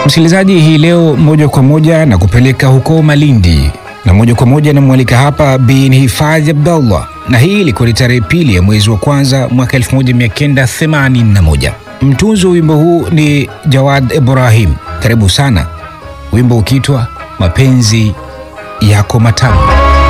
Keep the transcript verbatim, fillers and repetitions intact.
Msikilizaji, hii leo moja kwa moja na kupeleka huko Malindi na moja kwa moja namwalika hapa bin Hifadhi Abdallah, na hii ilikuwa ni tarehe pili ya mwezi wa kwanza mwaka elfu moja mia kenda themanini na moja. Mtunzi wa wimbo huu ni Jawad Ibrahim. Karibu sana, wimbo ukiitwa Mapenzi Yako Matamu.